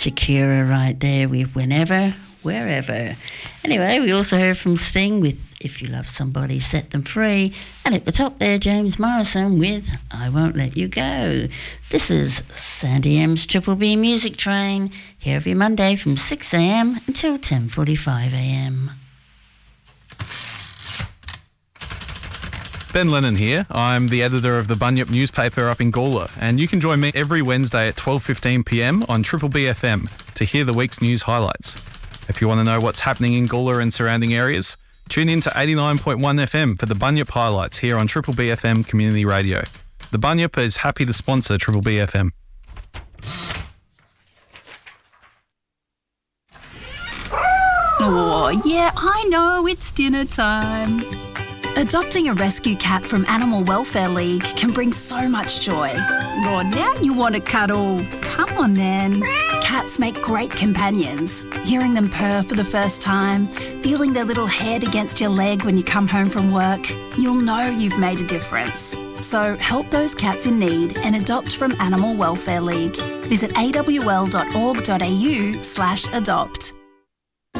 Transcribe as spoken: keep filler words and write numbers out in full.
Shakira right there with Whenever, Wherever. Anyway, we also heard from Sting with If You Love Somebody, Set Them Free. And at the top there, James Morrison with I Won't Let You Go. This is Sandy M's Triple B Music Train, here every Monday from six a.m. until ten forty-five a.m. Ben Lennon here. I'm the editor of the Bunyip newspaper up in Gawler, and you can join me every Wednesday at twelve fifteen p m on Triple B F M to hear the week's news highlights. If you want to know what's happening in Gawler and surrounding areas, tune in to eighty-nine point one F M for the Bunyip highlights here on Triple B F M Community Radio. The Bunyip is happy to sponsor Triple B F M. Oh, yeah, I know, it's dinner time. Adopting a rescue cat from Animal Welfare League can bring so much joy. Oh, now you want to cuddle. Come on then. Cats make great companions. Hearing them purr for the first time, feeling their little head against your leg when you come home from work, you'll know you've made a difference. So help those cats in need and adopt from Animal Welfare League. Visit a w l dot org dot a u slash adopt.